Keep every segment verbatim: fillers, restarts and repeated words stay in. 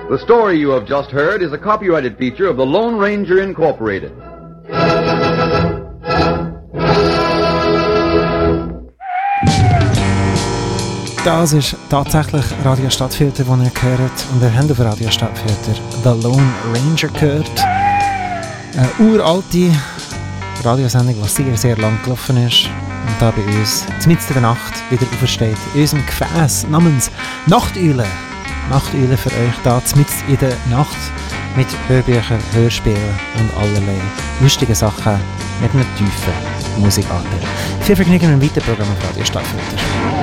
The story you have just heard is a copyrighted feature of the Lone Ranger Incorporated. Das ist tatsächlich Radio Stadtfilter, den ihr gehört. Und ihr habt auf Radio Stadtfilter The Lone Ranger gehört. Eine uralte Radiosendung, die sehr, sehr lang gelaufen ist. Und da bei uns, mitten in der Nacht, wieder aufersteht. In unserem Gefäß namens Nachteule. Nachteule für euch da, mitten in der Nacht. Mit Hörbüchern, Hörspielen und allerlei lustigen Sachen mit einem tiefen Musikanteil. Viel Vergnügen im weiteren Programm auf Radio Stadtfilter.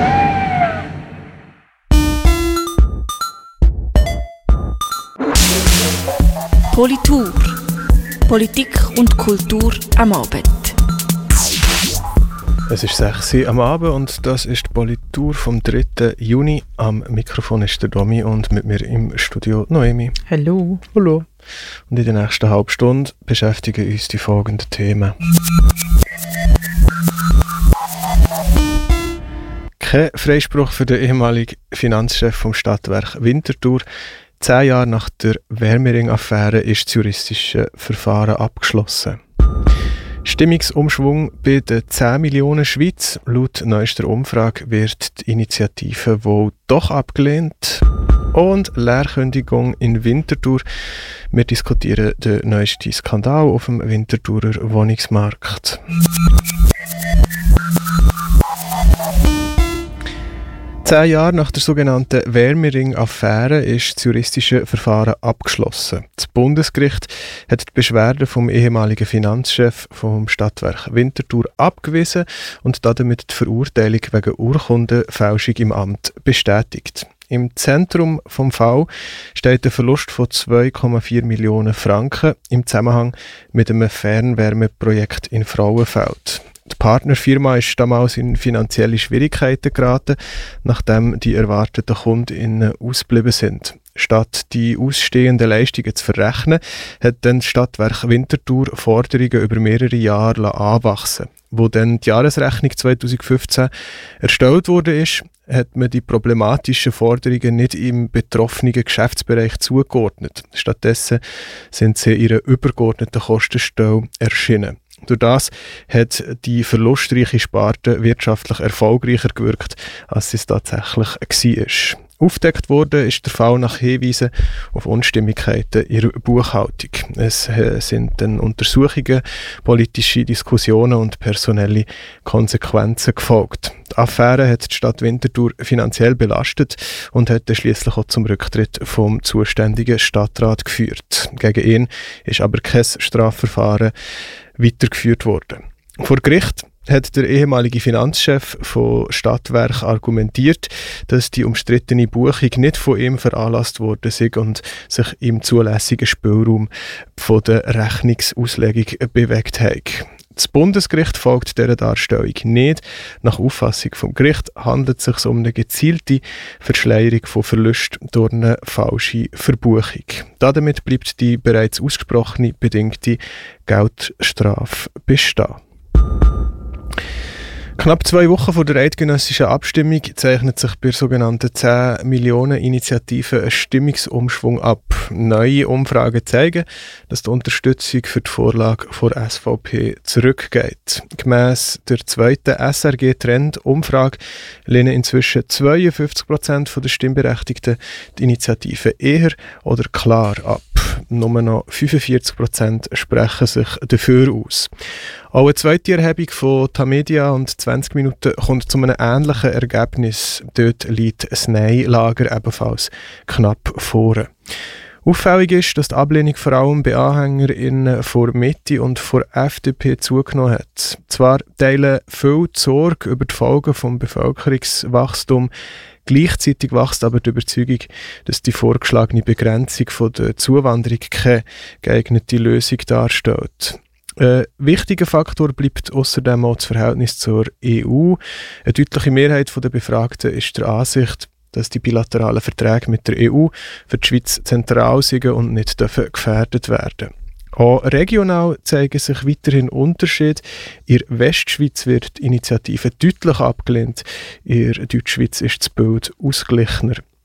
Politur. Politik und Kultur am Abend. Es ist sechs Uhr am Abend und das ist die Politur vom dritten Juni. Am Mikrofon ist der Domi und mit mir im Studio Noemi. Hallo. Hallo. Und in der nächsten halben Stunde beschäftigen uns die folgenden Themen. Kein Freispruch für den ehemaligen Finanzchef vom Stadtwerk Winterthur. Zehn Jahre nach der Wermering-Affäre ist das juristische Verfahren abgeschlossen. Stimmungsumschwung bei den zehn Millionen Schweiz. Laut neuester Umfrage wird die Initiative wohl doch abgelehnt. Und Leerkündigung in Winterthur. Wir diskutieren den neuesten Skandal auf dem Winterthurer Wohnungsmarkt. Zehn Jahre nach der sogenannten Wermering-Affäre ist das juristische Verfahren abgeschlossen. Das Bundesgericht hat die Beschwerde vom ehemaligen Finanzchef vom Stadtwerk Winterthur abgewiesen und damit die Verurteilung wegen Urkundenfälschung im Amt bestätigt. Im Zentrum vom Fall steht der Verlust von zwei Komma vier Millionen Franken im Zusammenhang mit einem Fernwärmeprojekt in Frauenfeld. Die Partnerfirma ist damals in finanzielle Schwierigkeiten geraten, nachdem die erwarteten KundInnen ausgeblieben sind. Statt die ausstehenden Leistungen zu verrechnen, hat dann das Stadtwerk Winterthur Forderungen über mehrere Jahre anwachsen. Wo dann die Jahresrechnung zwanzig fünfzehn erstellt wurde, ist, hat man die problematischen Forderungen nicht im betroffenen Geschäftsbereich zugeordnet. Stattdessen sind sie in einer übergeordneten Kostenstelle erschienen. Durch das hat die verlustreiche Sparte wirtschaftlich erfolgreicher gewirkt, als es tatsächlich war. Aufgedeckt wurde ist der Fall nach Hinweisen auf Unstimmigkeiten in der Buchhaltung. Es sind dann Untersuchungen, politische Diskussionen und personelle Konsequenzen gefolgt. Die Affäre hat die Stadt Winterthur finanziell belastet und hat schliesslich auch zum Rücktritt vom zuständigen Stadtrat geführt. Gegen ihn ist aber kein Strafverfahren weitergeführt worden. Vor Gericht hat der ehemalige Finanzchef von Stadtwerk argumentiert, dass die umstrittene Buchung nicht von ihm veranlasst worden sei und sich im zulässigen Spielraum von der Rechnungsauslegung bewegt hat. Das Bundesgericht folgt dieser Darstellung nicht. Nach Auffassung vom Gericht handelt es sich um eine gezielte Verschleierung von Verlusten durch eine falsche Verbuchung. Damit bleibt die bereits ausgesprochene bedingte Geldstrafe bestehen. Knapp zwei Wochen vor der eidgenössischen Abstimmung zeichnet sich bei der sogenannten zehn Millionen Initiative ein Stimmungsumschwung ab. Neue Umfragen zeigen, dass die Unterstützung für die Vorlage von S V P zurückgeht. Gemäss der zweiten S R G-Trend-Umfrage lehnen inzwischen zweiundfünfzig Prozent der Stimmberechtigten die Initiative eher oder klar ab. Nur noch fünfundvierzig Prozent sprechen sich dafür aus. Auch eine zweite Erhebung von Tamedia und zwanzig Minuten kommt zu einem ähnlichen Ergebnis. Dort liegt das Nein-Lager ebenfalls knapp vorne. Auffällig ist, dass die Ablehnung vor allem bei AnhängerInnen vor Mitte und vor F D P zugenommen hat. Zwar teilen viele die Sorge über die Folgen des Bevölkerungswachstums, gleichzeitig wächst aber die Überzeugung, dass die vorgeschlagene Begrenzung von der Zuwanderung keine geeignete Lösung darstellt. Ein wichtiger Faktor bleibt außerdem auch das Verhältnis zur E U. Eine deutliche Mehrheit der Befragten ist der Ansicht, dass die bilateralen Verträge mit der E U für die Schweiz zentral sind und nicht dürfen gefährdet werden. Auch regional zeigen sich weiterhin Unterschiede. In der Westschweiz wird die Initiative deutlich abgelehnt, in der Deutschschweiz ist das Bild ausgeglichener.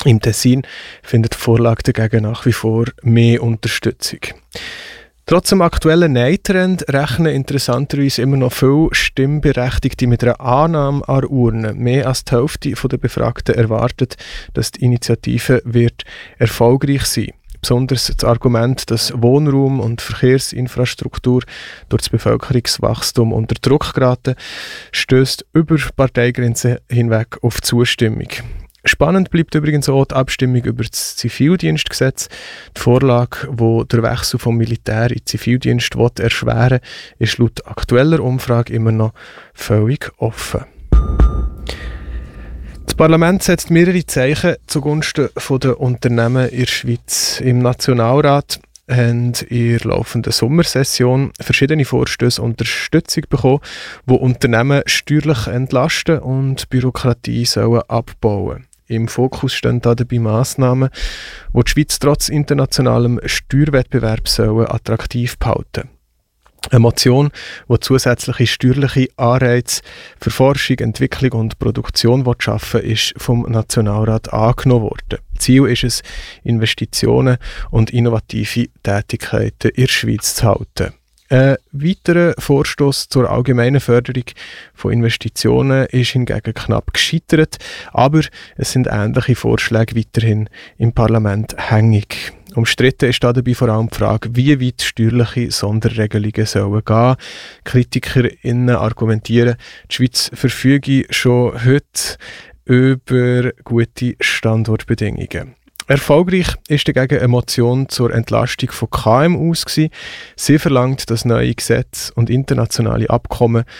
Im Tessin findet die Vorlage dagegen nach wie vor mehr Unterstützung. Trotz dem aktuellen Nein-Trend rechnen interessanterweise immer noch viele Stimmberechtigte mit einer Annahme an der Urne. Mehr als die Hälfte der Befragten erwartet, dass die Initiative wird erfolgreich sein wird. Besonders das Argument, dass Wohnraum und Verkehrsinfrastruktur durch das Bevölkerungswachstum unter Druck geraten, stößt über Parteigrenzen hinweg auf Zustimmung. Spannend bleibt übrigens auch die Abstimmung über das Zivildienstgesetz. Die Vorlage, die den Wechsel vom Militär in den Zivildienst erschweren will, ist laut aktueller Umfrage immer noch völlig offen. Das Parlament setzt mehrere Zeichen zugunsten der Unternehmen in der Schweiz. Im Nationalrat haben in der laufenden Sommersession verschiedene Vorstöße Unterstützung bekommen, die Unternehmen steuerlich entlasten und Bürokratie sollen abbauen. Im Fokus stehen dabei Massnahmen, die die Schweiz trotz internationalem Steuerwettbewerb sollen attraktiv behalten. Eine Motion, die zusätzliche steuerliche Anreize für Forschung, Entwicklung und Produktion schaffen will, ist vom Nationalrat angenommen worden. Ziel ist es, Investitionen und innovative Tätigkeiten in der Schweiz zu halten. Ein weiterer Vorstoß zur allgemeinen Förderung von Investitionen ist hingegen knapp gescheitert, aber es sind ähnliche Vorschläge weiterhin im Parlament hängig. Umstritten ist dabei vor allem die Frage, wie weit steuerliche Sonderregelungen sollen gehen. KritikerInnen argumentieren, die Schweiz verfüge schon heute über gute Standortbedingungen. Erfolgreich ist dagegen eine Motion zur Entlastung von K M Us gewesen. Sie verlangt, dass neue Gesetze und internationale Abkommen